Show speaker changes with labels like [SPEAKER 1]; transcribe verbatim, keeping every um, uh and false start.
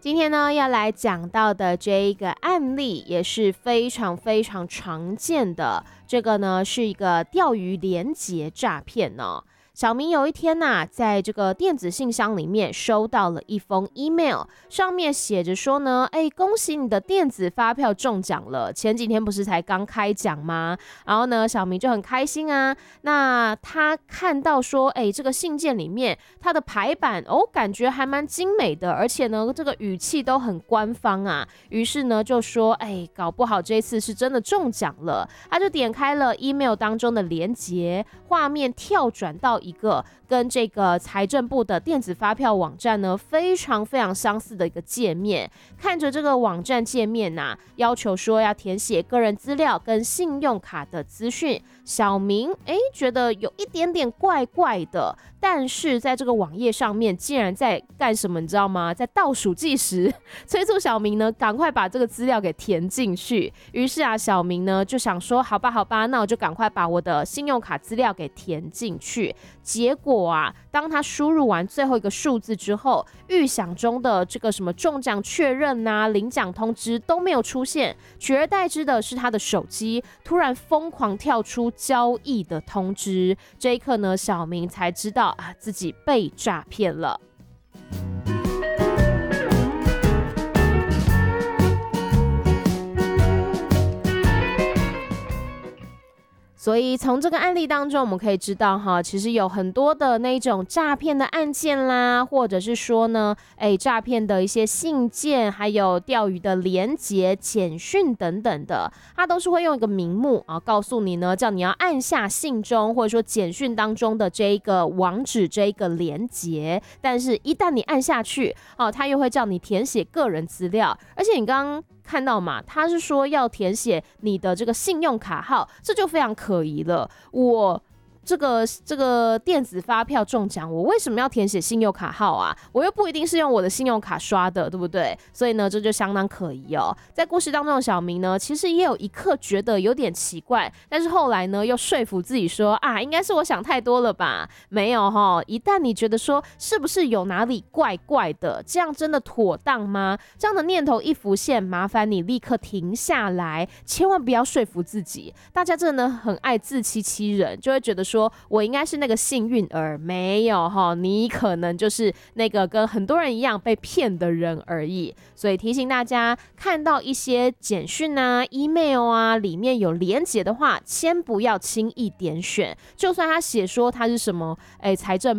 [SPEAKER 1] 今天呢，要来讲到的这一个案例也是非常非常常见的。这个呢，是一个钓鱼连结诈骗哦。小明有一天呐、啊，在这个电子信箱里面收到了一封 email， 上面写着说呢，哎，恭喜你的电子发票中奖了，前几天不是才刚开奖吗？然后呢，小明就很开心啊。那他看到说，哎，这个信件里面它的排版哦，感觉还蛮精美的，而且呢，这个语气都很官方啊。于是呢，就说，哎，搞不好这次是真的中奖了。他就点开了 email 当中的连结，画面跳转到一个跟这个财政部的电子发票网站呢非常非常相似的一个界面。看着这个网站界面啊，要求说要填写个人资料跟信用卡的资讯。小明哎觉得有一点点怪怪的，但是在这个网页上面竟然在干什么你知道吗？在倒数计时，催促小明呢赶快把这个资料给填进去。于是啊，小明呢就想说好吧好吧，那我就赶快把我的信用卡资料给填进去。结果啊，当他输入完最后一个数字之后，预想中的这个什么中奖确认啊、领奖通知都没有出现，取而代之的是他的手机突然疯狂跳出交易的通知。这一刻呢，小明才知道啊，自己被诈骗了。所以从这个案例当中，我们可以知道哈，其实有很多的那种诈骗的案件啦，或者是说呢，哎，诈骗的一些信件，还有钓鱼的连结、简讯等等的，它都是会用一个名目啊，告诉你呢，叫你要按下信中或者说简讯当中的这一个网址、这一个连结，但是一旦你按下去，哦、啊，它又会叫你填写个人资料，而且你刚刚看到嘛，他是说要填写你的这个信用卡号，这就非常可疑了。我这个这个电子发票中奖，我为什么要填写信用卡号啊？我又不一定是用我的信用卡刷的，对不对？所以呢，这就相当可疑哦。在故事当中的小明呢，其实也有一刻觉得有点奇怪，但是后来呢，又说服自己说啊，应该是我想太多了吧？没有齁，一旦你觉得说是不是有哪里怪怪的，这样真的妥当吗？这样的念头一浮现，麻烦你立刻停下来，千万不要说服自己。大家真的很爱自欺欺人，就会觉得说说我应该是那个幸运儿，没有齁，你可能就是那个跟很多人一样被骗的人而已。所以提醒大家，看到一些简讯啊、email 啊里面有连结的话，先不要轻易点选，就算他写说他是什么哎财政